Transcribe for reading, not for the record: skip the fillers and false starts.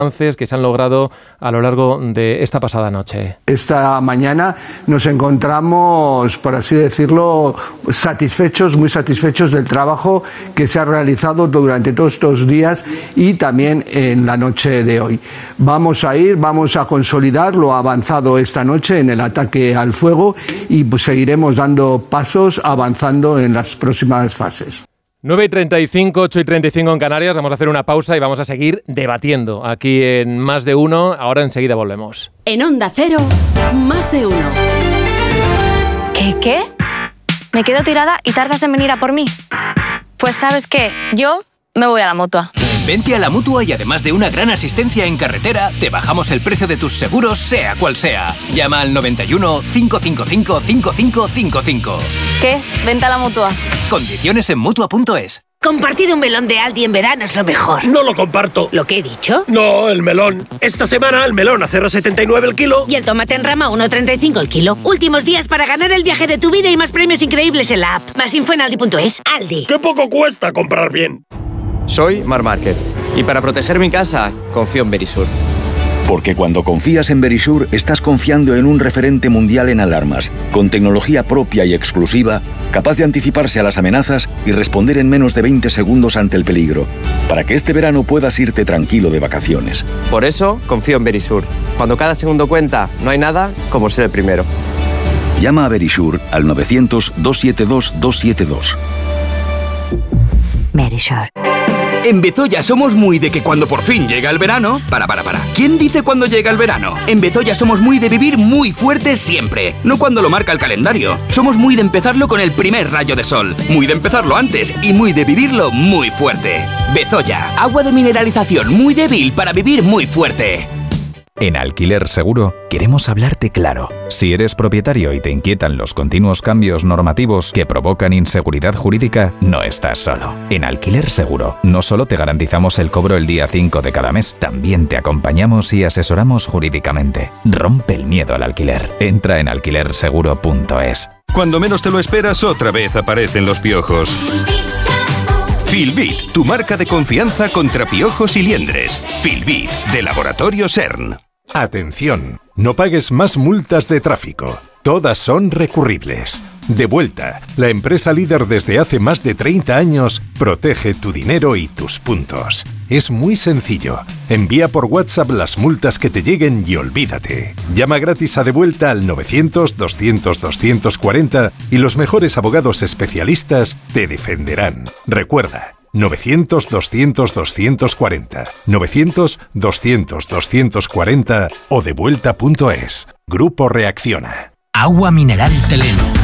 avances que se han logrado a lo largo de esta pasada noche. Esta mañana nos encontramos, por así decirlo, muy satisfechos del trabajo que se ha realizado durante todos estos días y también en la noche de hoy. Vamos a consolidar lo avanzado esta noche en el ataque al fuego y pues seguiremos dando pasos avanzando en las próximas fases. 9:35, 8:35 en Canarias. Vamos a hacer una pausa y vamos a seguir debatiendo aquí en Más de Uno. Ahora enseguida volvemos. En Onda Cero, Más de Uno. ¿Qué? ¿Me quedo tirada y tardas en venir a por mí? Pues ¿sabes qué? Yo me voy a la Mutua. Vente a la Mutua y además de una gran asistencia en carretera, te bajamos el precio de tus seguros, sea cual sea. Llama al 91 555 5555. ¿Qué? Vente a la Mutua. Condiciones en Mutua.es. Compartir un melón de Aldi en verano es lo mejor. No lo comparto. ¿Lo que he dicho? No, el melón. Esta semana el melón a 0,79 el kilo. Y el tomate en rama a 1,35 el kilo. Últimos días para ganar el viaje de tu vida y más premios increíbles en la app. Más info en Aldi.es. Aldi. ¡Qué poco cuesta comprar bien! Soy Marc Márquez y para proteger mi casa confío en Verisur. Porque cuando confías en Verisur, estás confiando en un referente mundial en alarmas, con tecnología propia y exclusiva, capaz de anticiparse a las amenazas y responder en menos de 20 segundos ante el peligro, para que este verano puedas irte tranquilo de vacaciones. Por eso confío en Verisur. Cuando cada segundo cuenta, no hay nada como ser el primero. Llama a Verisur al 900-272-272. Verisur. En Bezoya somos muy de que cuando por fin llega el verano... Para. ¿Quién dice cuándo llega el verano? En Bezoya somos muy de vivir muy fuerte siempre, no cuando lo marca el calendario. Somos muy de empezarlo con el primer rayo de sol, muy de empezarlo antes y muy de vivirlo muy fuerte. Bezoya, agua de mineralización muy débil para vivir muy fuerte. En Alquiler Seguro queremos hablarte claro. Si eres propietario y te inquietan los continuos cambios normativos que provocan inseguridad jurídica, no estás solo. En Alquiler Seguro no solo te garantizamos el cobro el día 5 de cada mes, también te acompañamos y asesoramos jurídicamente. Rompe el miedo al alquiler. Entra en alquilerseguro.es. Cuando menos te lo esperas, otra vez aparecen los piojos. Filbit, tu marca de confianza contra piojos y liendres. Filbit, de Laboratorio CERN. Atención, no pagues más multas de tráfico. Todas son recurribles. Devuelta, la empresa líder desde hace más de 30 años, protege tu dinero y tus puntos. Es muy sencillo. Envía por WhatsApp las multas que te lleguen y olvídate. Llama gratis a Devuelta al 900-200-240 y los mejores abogados especialistas te defenderán. Recuerda, 900-200-240, 900-200-240 o devuelta.es. Grupo Reacciona. Agua mineral Teleno.